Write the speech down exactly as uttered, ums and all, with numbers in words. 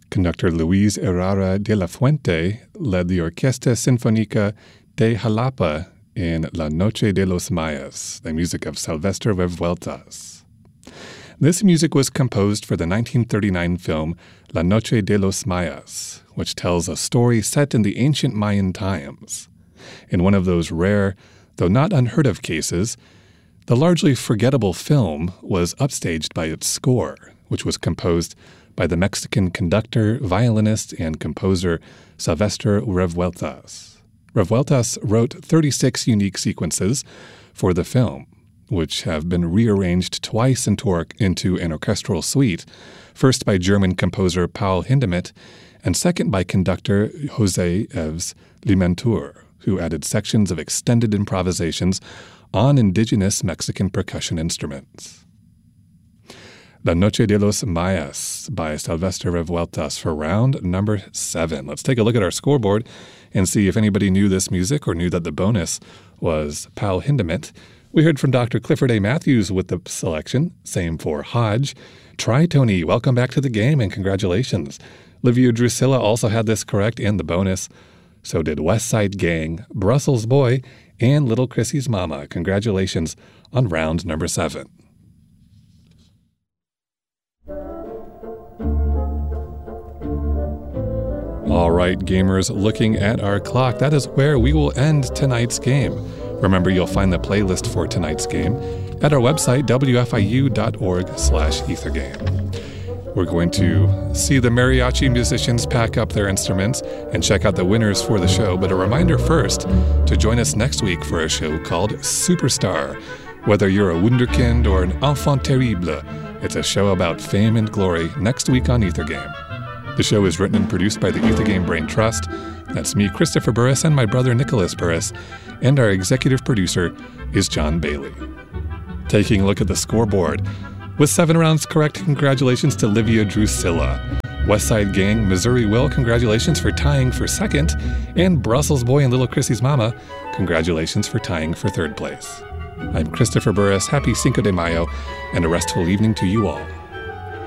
Conductor Luis Herrera de la Fuente led the Orquesta Sinfónica de Jalapa in La Noche de los Mayas, the music of Silvestre Revueltas. This music was composed for the nineteen thirty-nine film La Noche de los Mayas, which tells a story set in the ancient Mayan times. In one of those rare, though not unheard of cases, the largely forgettable film was upstaged by its score, which was composed by the Mexican conductor, violinist, and composer Silvestre Revueltas. Revueltas wrote thirty-six unique sequences for the film, which have been rearranged twice into an orchestral suite, first by German composer Paul Hindemith, and second by conductor José Yves Limantour, who added sections of extended improvisations on indigenous Mexican percussion instruments. La Noche de los Mayas by Silvestre Revueltas for round number seven. Let's take a look at our scoreboard and see if anybody knew this music or knew that the bonus was Paul Hindemith. We heard from Doctor Clifford A. Matthews with the selection. Same for Hodge. Try Tony, welcome back to the game and congratulations. Livia Drusilla also had this correct and the bonus. So did West Side Gang, Brussels Boy, and Little Chrissy's Mama. Congratulations on round number seven. All right, gamers, looking at our clock, that is where we will end tonight's game. Remember, you'll find the playlist for tonight's game at our website, w f i u dot org slash ethergame. We're going to see the mariachi musicians pack up their instruments and check out the winners for the show. But a reminder first to join us next week for a show called Superstar. Whether you're a wunderkind or an enfant terrible, it's a show about fame and glory next week on Ethergame. The show is written and produced by the Ethergame Brain Trust. That's me, Christopher Burris, and my brother, Nicholas Burris. And our executive producer is John Bailey. Taking a look at the scoreboard. With seven rounds correct, congratulations to Livia Drusilla. West Side Gang, Missouri Will, congratulations for tying for second. And Brussels Boy and Little Chrissy's Mama, congratulations for tying for third place. I'm Christopher Burris. Happy Cinco de Mayo, and a restful evening to you all.